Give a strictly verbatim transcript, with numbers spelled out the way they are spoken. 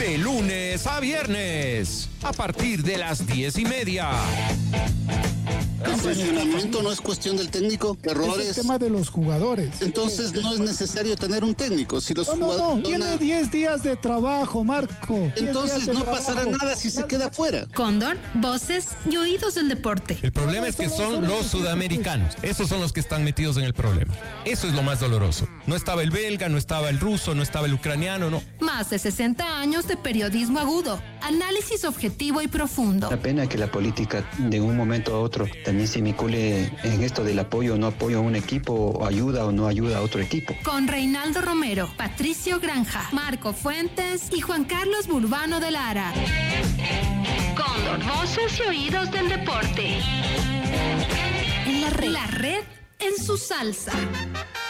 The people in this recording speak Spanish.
de lunes a viernes, a partir de las diez y media. ¿El funcionamiento no es cuestión del técnico? Errores. Es el tema de los jugadores. Entonces no es necesario tener un técnico. Si los no, no, jugadores no, tiene diez días de trabajo, Marco. Entonces no pasará nada si se queda fuera. Cóndor, voces y oídos del deporte. El problema es que son los sudamericanos. Esos son los que están metidos en el problema. Eso es lo más doloroso. No estaba el belga, no estaba el ruso, no estaba el ucraniano, no. Más de sesenta años de periodismo agudo, análisis objetivo y profundo. La pena que la política de un momento a otro también se vincule en esto del apoyo o no apoyo a un equipo, o ayuda o no ayuda a otro equipo. Con Reinaldo Romero, Patricio Granja, Marco Fuentes y Juan Carlos Burbano de Lara. Cóndor, voces y oídos del deporte. En la red. La red en su salsa.